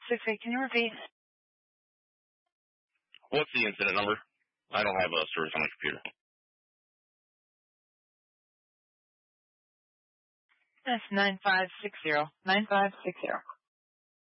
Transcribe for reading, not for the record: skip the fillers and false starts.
9568, can you repeat? What's the incident number? I don't have a service on my computer. That's 9560. 9560.